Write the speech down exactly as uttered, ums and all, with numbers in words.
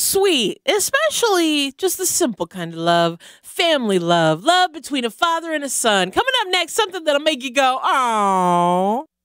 sweet, especially just the simple kind of love, family love, love between a father and a son. Coming up next, something that'll make you go, "Aww."